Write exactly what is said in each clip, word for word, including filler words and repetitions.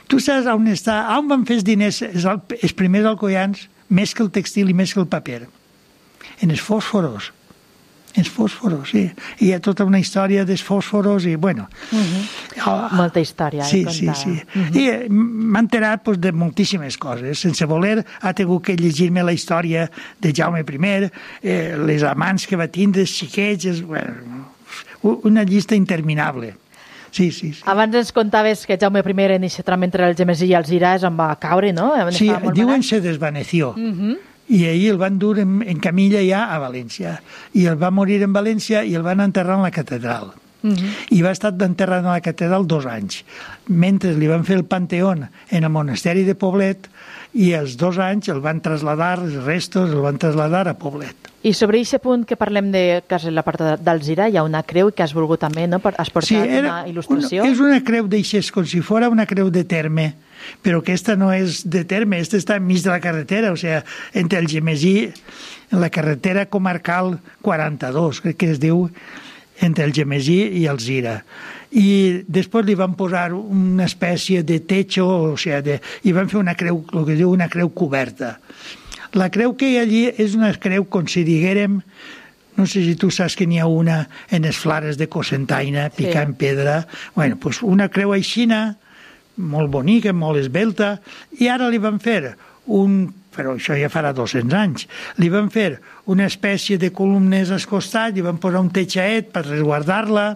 Tu saps on està, on van fer els diners els primers alcoians, més que el textil i més que el paper? En els fòsforos. Els fòsforos, sí. Hi ha tota una història dels fòsforos i, bueno... Uh-huh. Oh, molta història. Sí, sí, sí. Uh-huh. I m'ha enterat pues, de moltíssimes coses. Sense voler, ha tingut que llegir-me la història de Jaume I, eh, les amants que va tindre, els xiquets... Bueno, una llista interminable. Sí, sí, sí. Abans ens contaves que Jaume I en aquest tram entre el Gemesí i el Zira es va caure, no? Sí, diuen se desvaneció. Uh-huh. I ahir el van dur en, en camilla ja a València. I el va morir en València i el van enterrar en la catedral. Uh-huh. I va estar enterrat en la catedral dos anys. Mentre li van fer el panteón en el monasteri de Poblet, i els dos anys el van traslladar, els restos el van traslladar a Poblet. I sobre aquest punt que parlem de que és la part d'Alzira, hi ha una creu que has volgut també, no? Has portat sí, una il·lustració. Una, és una creu d'aixes, com si fos una creu de terme, però aquesta no és de terme, aquesta està enmig de la carretera, o sigui, entre el Gemesí, en la carretera comarcal quaranta-dos, crec que es diu, entre el Gemesí i el Zira. I després li van posar una espècie de techo, o sigui, de, i van fer una creu, el que diu una creu coberta. La creu que hi ha allí és una creu, com si diguérem, no sé si tu saps que n'hi ha una en les flares de Cocentaina, picant sí. pedra, bueno, pues una creu aixina, molt bonica, molt esbelta, i ara li van fer un, però això ja farà dos-cents anys, li van fer una espècie de columnes al costat, li van posar un teixaet per resguardar-la,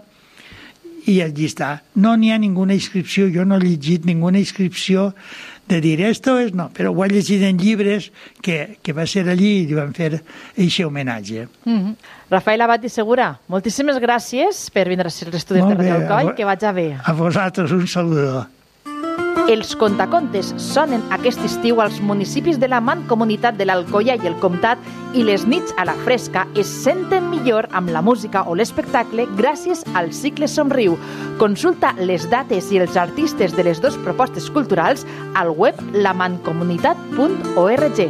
i allí està. No n'hi ha ninguna inscripció, jo no he llegit ninguna inscripció de dir esto és, no, però ho he llegit en llibres que, que va ser allí i li van fer aquest homenatge. Mm-hmm. Rafael Abad i Segura, moltíssimes gràcies per vindre a ser l'estudi de Radio Alcoi, que vaig a bé. A vosaltres un saludo. Els contacontes sonen aquest estiu als municipis de la Mancomunitat de l'Alcoià i el Comtat i les nits a la fresca es senten millor amb la música o l'espectacle gràcies al cicle Somriu. Consulta les dates i els artistes de les dues propostes culturals al web la mancomunitat punt org.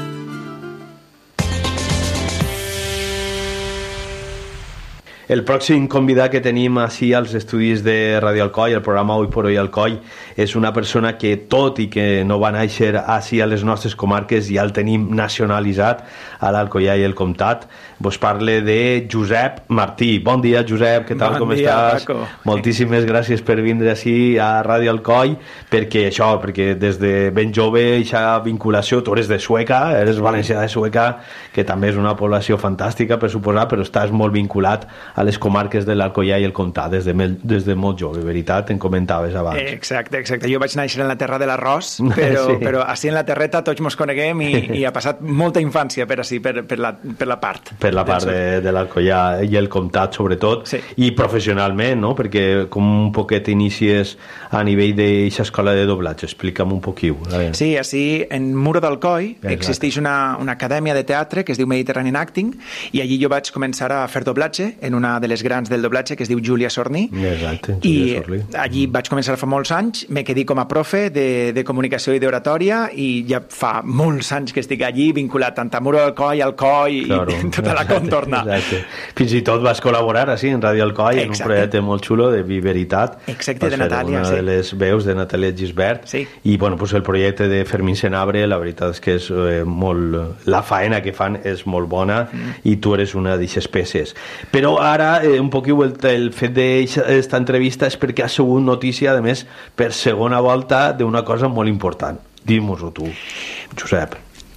El pròxim convidat que tenim així als estudis de Radio Alcoi, el programa Hoy por Hoy Alcoi, és una persona que, tot i que no va néixer així a les nostres comarques, ja el tenim nacionalitzat a l'Alcoià i el Comtat. Vos parle de Josep Martí. Bon dia, Josep, què tal, bon com dia, estàs? Paco. Moltíssimes gràcies per vindre així a Radio Alcoi, perquè això, perquè des de ben jove, aquesta vinculació, tu eres de Sueca, eres valencià de Sueca, que també és una població fantàstica, per suposar, però estàs molt vinculat a les comarques de l'Alcoià i el Comtat des de, des de molt jove, veritat? En comentaves abans. Exacte, exacte. Jo vaig néixer en la terra de l'arròs, però, sí. però així en la terreta tots mos coneguem i, i ha passat molta infància per així, per, per, la, per la part. Per la part de, de l'Alcoià i el Comtat, sobretot, sí. I professionalment, no? Perquè com un poquet inicies a nivell d'aquesta escola de doblatge. Explica'm un poquiu. Sí, així en Muro d'Alcoi existeix una, una acadèmia de teatre que es diu Mediterranean Acting i allí jo vaig començar a fer doblatge en una de les grans del doblatge que es diu Júlia Sorní. Exacte, i Sorní. Allí vaig començar fa molts anys, me quedé com a profe de, de comunicació i d'oratòria i ja fa molts anys que estic allí vinculat tant a Muro d'Alcoi, Alcoi claro, i tota la contorna. Exacte. Fins i tot vas col·laborar així en Ràdio Alcoi en un projecte molt xulo de Viveritat. Exacte, de Natàlia. Una sí. de les veus de Natàlia Gisbert. Sí. I bueno, pues el projecte de Fermín Senabre, la veritat és que és eh, molt... La faena que fan és molt bona mm. i tu eres una d'aquestes peces. Però ara, eh, un poc el, el fet d'esta entrevista és perquè ha sigut notícia, a més, per segona volta d'una cosa molt important. Digue-mos-ho tu, Josep.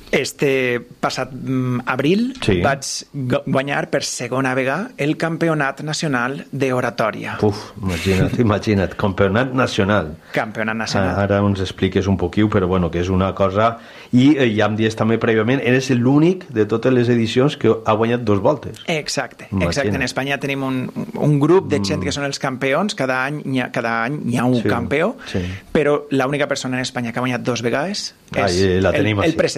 Este passat mm, abril sí. vaig guanyar per segona vegada el Campionat Nacional d'Oratòria. Uf, imagina't, imagina't, Campionat Nacional. Campionat Nacional. Ara ens expliques un poquiu, però bueno, que és una cosa... I eh, ja em dius també prèviament, eres l'únic de totes les edicions que ha guanyat dos voltes. Exacte, exacte. En Espanya tenim un, un grup de gent que són els campions, cada any hi ha, cada any hi ha un sí, campió, sí. Però l'única persona en Espanya que ha guanyat dos vegades és Ai, la tenim el, el presenter.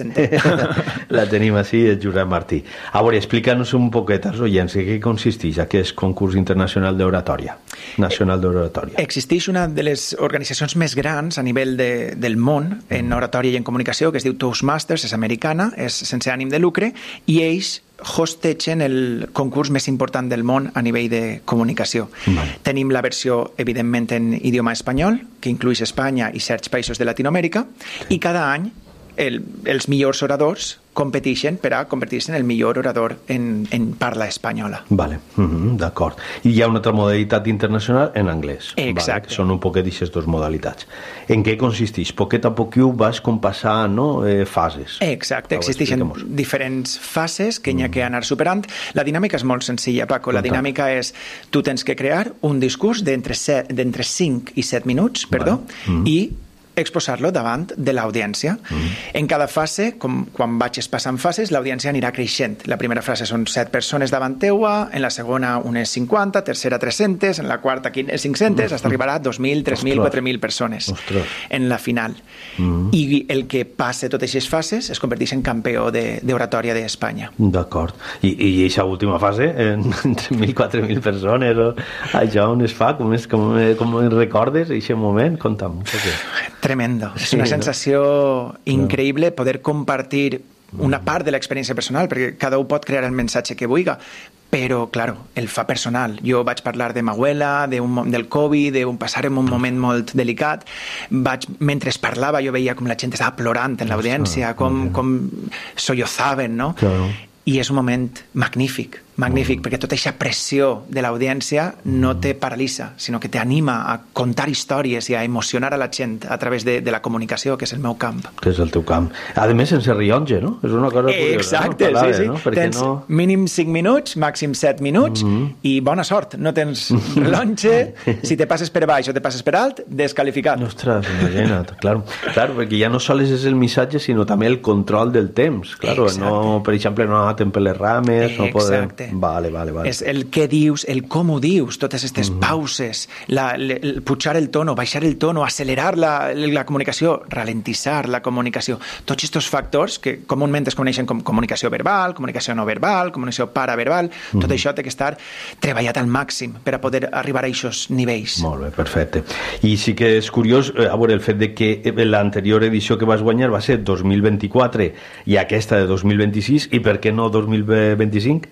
la tenim així, és Josep Martí. A veure, explica'ns un poquet als oients en què consisteix aquest concurs internacional d'oratòria, nacional d'oratòria. Existeix una de les organitzacions més grans a nivell de, del món en oratòria i en comunicació, que es diu Toastmasters, és americana, és sense ànim de lucre, i ells hostegen el concurs més important del món a nivell de comunicació. Vale. Tenim la versió, evidentment, en idioma espanyol, que inclueix Espanya i certs països de Latinoamèrica, sí. I cada any el, els millors oradors competeixen per a convertir-se en el millor orador en, en parla espanyola. Vale, mm-hmm, d'acord. I hi ha una altra modalitat internacional en anglès. Exacte. Vale? Són un poquet d'aquestes dues modalitats. En què consisteix? Poquet a poquiu vas compassant, no? eh, fases. Exacte, existeixen diferents fases que n'hi ha que anar superant. La dinàmica és molt senzilla, Paco. La dinàmica és, tu tens que crear un discurs d'entre cinc i set minuts, perdó, vale. Mm-hmm. i exposar-lo davant de l'audiència. Mm. En cada fase, com quan vaig passant fases, l'audiència anirà creixent. La primera fase són set persones davant teua, en la segona unes cinquanta, tercera tres-centes, en la quarta cinc-centes, fins arribarà a dos mil, tres mil, quatre mil persones. Ostres. En la final. Mm. I el que passe totes aquestes fases es converteix en campió d'oratòria d'Espanya. D'acord. I, i aquesta última fase, entre mil, quatre mil persones, o, això on es fa? Com, és, com, com recordes aquest moment? Conta'm. Tremendo. És una sensació increïble poder compartir una part de l'experiència personal, perquè cada un pot crear el missatge que vulgui, però, claro, el fa personal. Jo vaig parlar de m'abuela, de un, del Covid, d'un passar en un moment molt delicat. Vaig, mentre parlava, jo veia com la gent estava plorant en l'audiència, com, com sollozaven, no? Claro. I és un moment magnífic, magnífic, mm. perquè tota aquesta pressió de l'audiència no te paralitza, sinó que t'anima a contar històries i a emocionar a la gent a través de, de la comunicació, que és el meu camp. Que és el teu camp. A més, sense rellotge, no? És una cosa curiosa. Exacte, no? sí, sí. No? Tens no... mínim cinc minuts, màxim set minuts, mm-hmm. i bona sort. No tens rellotge, si te passes per baix o te passes per alt, descalificat. Ostres, imagina't, claro. Claro, perquè ja no sols és el missatge, sinó també el control del temps. Claro, no, per exemple, no anaven per les rames, no podem... Vale, vale, vale. És el què dius, el com ho dius, totes aquestes mm-hmm. pauses, la, el, pujar el tono, baixar el tono, accelerar la, la comunicació, ralentitzar la comunicació. Tots aquests factors que comúment es coneixen com comunicació verbal, comunicació no verbal, comunicació paraverbal, mm-hmm. tot això té que estar treballat al màxim per a poder arribar a aquests nivells. Molt bé, perfecte. I sí que és curiós, a veure, el fet de que l'anterior edició que vas guanyar va ser dos mil vint-i-quatre i aquesta de dos mil vint-i-sis, i per què no dos mil vint-i-cinc?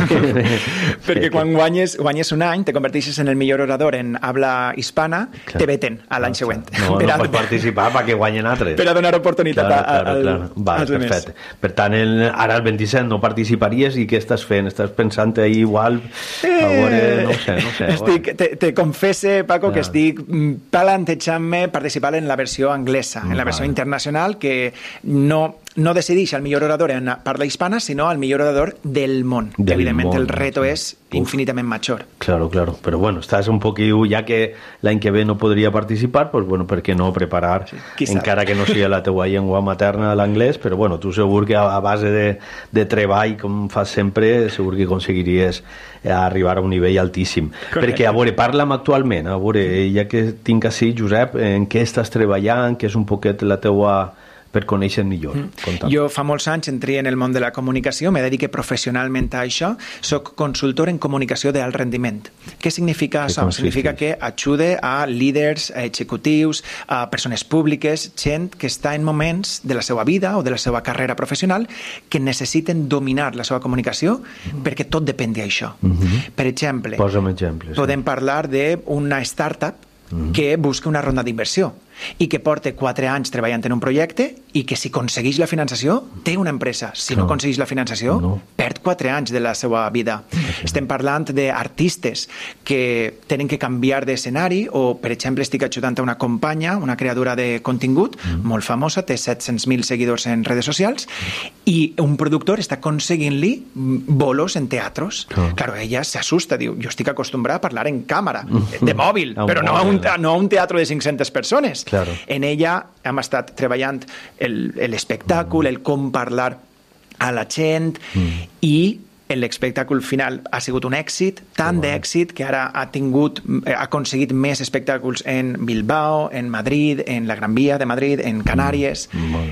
Perquè quan guanyes, guanyes un any, te converteixes en el millor orador en habla hispana, clar. Te veten a l'any següent. No, no pots participar perquè guanyen altres. Per a donar oportunitat claro, claro, al, claro. Vale, als perfecte. Demés. Per tant, el, ara el vint-i-set no participaries i què estàs fent? Estàs pensant ahí igual... Eh, a veure, no sé, no sé. Estic, te, te confesse, Paco, clar. Que estic plantejant-me participar en la versió anglesa, en la versió vale. Internacional, que no... no decideix el millor orador en parla hispana, sinó el millor orador del món. Del Evidentment, món, el reto sí. és Uf. infinitament major. Claro, claro. Però bueno, estàs un poquiu, ja que l'any que ve no podria participar, pues bueno, per què no preparar, sí. encara que no sigui la teua llengua materna l'anglès, però bueno, tu segur que a base de, de treball, com fas sempre, segur que aconseguiries arribar a un nivell altíssim. Correcte. Perquè, a veure, parla'm actualment, a veure, ja que tinc així, Josep, en què estàs treballant, què és un poquet la teua... per conèixer millor. Mm. Jo fa molts anys entré en el món de la comunicació, me dedique professionalment a això, soc consultor en comunicació d'alt rendiment. Què significa això? Significa que ajude a líders, a executius, a persones públiques, gent que està en moments de la seva vida o de la seva carrera professional que necessiten dominar la seva comunicació mm. perquè tot depèn d'això. Mm-hmm. Per exemple, Posa'm exemples, podem sí. parlar d'una startup mm. que busca una ronda d'inversió i que porta quatre anys treballant en un projecte i que si aconsegueix la finançació té una empresa. Si no, no aconsegueix la finançació no. perd quatre anys de la seva vida. Okay. Estem parlant d'artistes que tenen que canviar d'escenari o, per exemple, estic ajudant a una companya, una creadora de contingut mm. molt famosa, té set-cents mil seguidors en redes socials i un productor està aconseguint-li bolos en teatros. Oh. Claro, ella s'assusta, diu, jo estic acostumbrada a parlar en càmera, de mòbil, però no a un, no a un teatro de cinc-centes persones. Claro. En ella hem estat treballant l'espectacle, el, el com parlar a la gent mm. i l'espectacle final ha sigut un èxit, tant oh, d'èxit que ara ha tingut, ha aconseguit més espectacles en Bilbao, en Madrid, en la Gran Via de Madrid, en Canàries. Mm.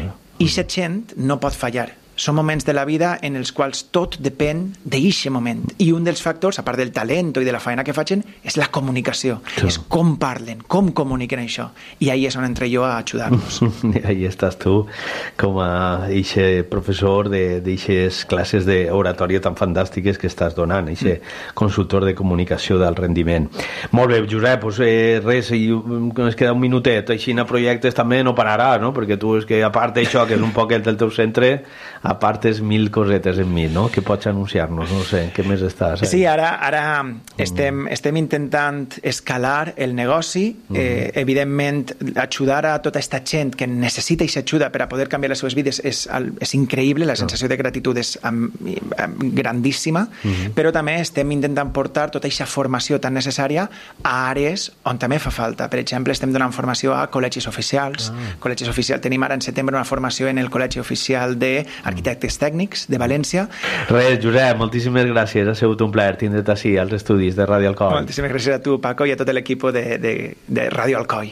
I aquesta gent no pot fallar. Són moments de la vida en els quals tot depèn d'aquest moment. I un dels factors, a part del talent i de la feina que facin, és la comunicació. Claro. És com parlen, com comuniquen això. I ahí és on entré jo a ajudar-los. Ahí estàs tu, com a eixe professor d'eixes classes d'oratòria tan fantàstiques que estàs donant, eixe mm. consultor de comunicació d'alt rendiment. Molt bé, Josep, pues, eh, res, i ens queda un minutet. Així en projectes també no pararà, no? Perquè tu és que, a part d'això, que és un poc el del teu centre, a part és mil cosetes en mi, no? Que pots anunciar-nos, no sé, què més estàs? Eh? Sí, ara, ara estem, mm. estem intentant escalar el negoci, mm. eh, evidentment ajudar a tota aquesta gent que necessita aquesta ajuda per a poder canviar les seves vides és, és increïble, la sensació de gratitud és um, um, grandíssima, mm. però també estem intentant portar tota aquesta formació tan necessària a àrees on també fa falta. Per exemple, estem donant formació a col·legis oficials, ah. col·legis oficials. Tenim ara en setembre una formació en el Col·legi Oficial de Arquitectes Tècnics de València. Res, Josep, moltíssimes gràcies. Ha sigut un plaer tindre't així als estudis de Ràdio Alcoi. Moltíssimes gràcies a tu, Paco, i a tot l'equip de, de, de Ràdio Alcoi.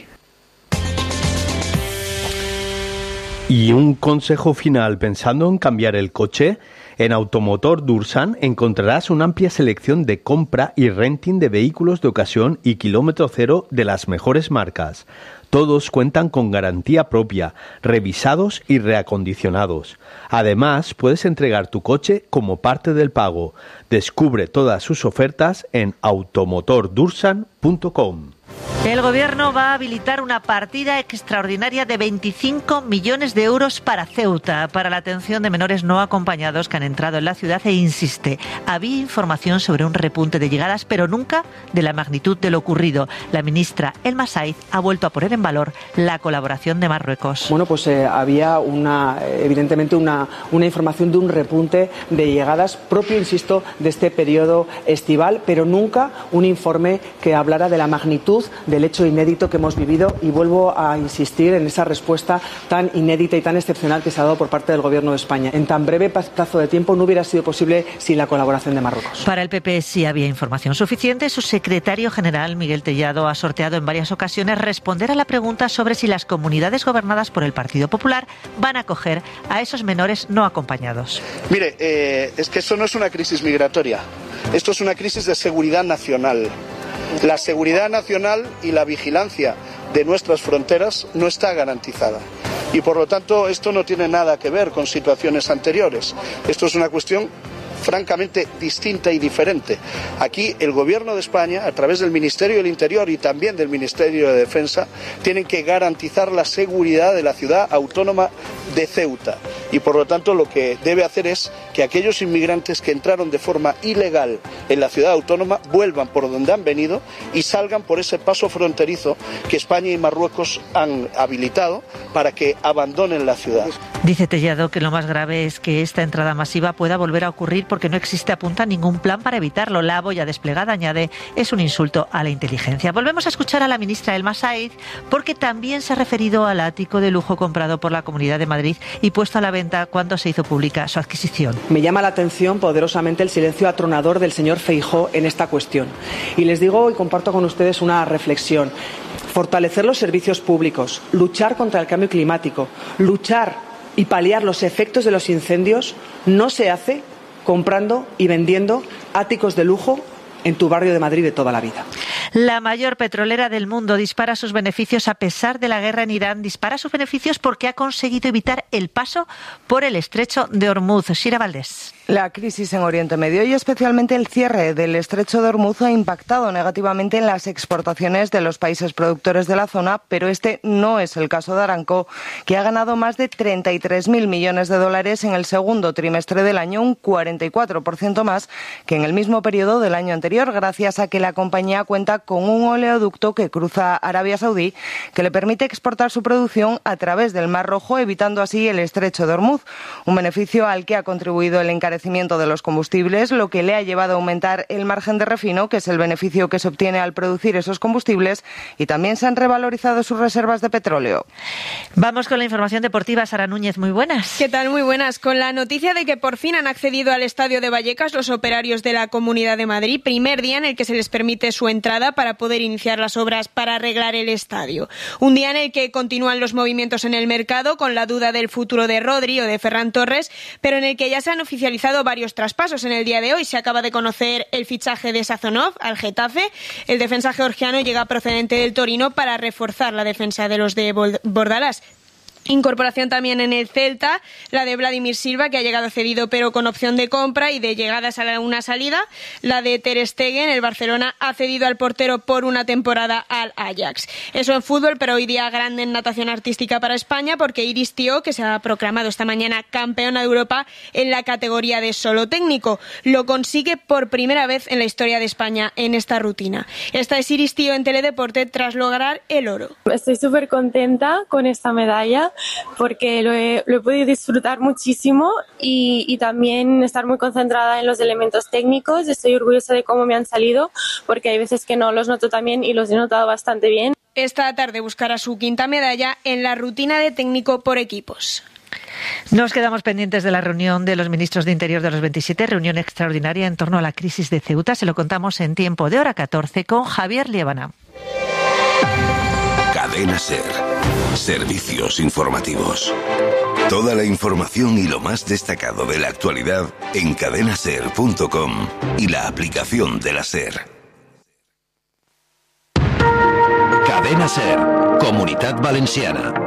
Y un consejo final, pensando en cambiar el coche, en Automotor Dursan encontrarás una amplia selección de compra y renting de vehículos de ocasión y kilómetro cero de las mejores marcas. Todos cuentan con garantía propia, revisados y reacondicionados. Además, puedes entregar tu coche como parte del pago. Descubre todas sus ofertas en automotor dursan punto com. El Gobierno va a habilitar una partida extraordinaria de veinticinco millones de euros para Ceuta, para la atención de menores no acompañados que han entrado en la ciudad, e insiste, había información sobre un repunte de llegadas, pero nunca de la magnitud de lo ocurrido. La ministra Elma Saiz ha vuelto a poner en valor la colaboración de Marruecos. Bueno, pues eh, había una, evidentemente una, una información de un repunte de llegadas propio, insisto, de este periodo estival, pero nunca un informe que hablara de la magnitud del hecho inédito que hemos vivido, y vuelvo a insistir en esa respuesta tan inédita y tan excepcional que se ha dado por parte del Gobierno de España. En tan breve plazo de tiempo no hubiera sido posible sin la colaboración de Marruecos. Para el P P sí había información suficiente. Su secretario general, Miguel Tellado, ha sorteado en varias ocasiones responder a la pregunta sobre si las comunidades gobernadas por el Partido Popular van a acoger a esos menores no acompañados. Mire, eh, es que esto no es una crisis migratoria, esto es una crisis de seguridad nacional. La seguridad nacional y la vigilancia de nuestras fronteras no está garantizada. Y por lo tanto esto no tiene nada que ver con situaciones anteriores. Esto es una cuestión francamente distinta y diferente. Aquí el Gobierno de España, a través del Ministerio del Interior y también del Ministerio de Defensa, tienen que garantizar la seguridad de la ciudad autónoma de Ceuta. Y por lo tanto lo que debe hacer es que aquellos inmigrantes que entraron de forma ilegal en la ciudad autónoma vuelvan por donde han venido y salgan por ese paso fronterizo que España y Marruecos han habilitado para que abandonen la ciudad. Dice Tellado que lo más grave es que esta entrada masiva pueda volver a ocurrir porque no existe, apunta, ningún plan para evitarlo. La boya desplegada, añade, es un insulto a la inteligencia. Volvemos a escuchar a la ministra Elma Saiz, porque también se ha referido al ático de lujo comprado por la Comunidad de Madrid y puesto a la venta cuando se hizo pública su adquisición. Me llama la atención poderosamente el silencio atronador del señor Feijóo en esta cuestión. Y les digo y comparto con ustedes una reflexión. Fortalecer los servicios públicos, luchar contra el cambio climático, luchar y paliar los efectos de los incendios no se hace comprando y vendiendo áticos de lujo en tu barrio de Madrid de toda la vida. La mayor petrolera del mundo dispara sus beneficios a pesar de la guerra en Irán. Dispara sus beneficios porque ha conseguido evitar el paso por el estrecho de Hormuz. Shira Valdés. La crisis en Oriente Medio y especialmente el cierre del estrecho de Hormuz ha impactado negativamente en las exportaciones de los países productores de la zona, pero este no es el caso de Aramco, que ha ganado más de treinta y tres mil millones de dólares en el segundo trimestre del año, un cuarenta y cuatro por ciento más que en el mismo periodo del año anterior, gracias a que la compañía cuenta con un oleoducto que cruza Arabia Saudí que le permite exportar su producción a través del Mar Rojo, evitando así el estrecho de Hormuz, un beneficio al que ha contribuido el encarecimiento de los combustibles, lo que le ha llevado a aumentar el margen de refino, que es el beneficio que se obtiene al producir esos combustibles, y también se han revalorizado sus reservas de petróleo. Vamos con la información deportiva. Sara Núñez, muy buenas. ¿Qué tal? Muy buenas. Con la noticia de que por fin han accedido al estadio de Vallecas los operarios de la Comunidad de Madrid, primero primer día en el que se les permite su entrada para poder iniciar las obras para arreglar el estadio. Un día en el que continúan los movimientos en el mercado con la duda del futuro de Rodri o de Ferran Torres, pero en el que ya se han oficializado varios traspasos. En el día de hoy se acaba de conocer el fichaje de Sazonov al Getafe. El defensa georgiano llega procedente del Torino para reforzar la defensa de los de Bordalás. Incorporación también en el Celta, la de Vladimir Silva, que ha llegado cedido pero con opción de compra y de llegadas a una salida. La de Ter Stegen, el Barcelona ha cedido al portero por una temporada al Ajax. Eso en fútbol, pero hoy día grande en natación artística para España, porque Iris Tió, que se ha proclamado esta mañana campeona de Europa en la categoría de solo técnico, lo consigue por primera vez en la historia de España en esta rutina. Esta es Iris Tió en Teledeporte tras lograr el oro. Estoy súper contenta con esta medalla, porque lo he, lo he podido disfrutar muchísimo y, y también estar muy concentrada en los elementos técnicos. Estoy orgullosa de cómo me han salido, porque hay veces que no los noto tan bien y los he notado bastante bien. Esta tarde buscará su quinta medalla en la rutina de técnico por equipos. Nos quedamos pendientes de la reunión de los ministros de Interior de los veintisiete, reunión extraordinaria en torno a la crisis de Ceuta. Se lo contamos en tiempo de hora catorce con Javier Liébana. Cadena SER. Servicios informativos. Toda la información y lo más destacado de la actualidad en cadena ser punto com y la aplicación de la SER. Cadena SER, Comunitat Valenciana.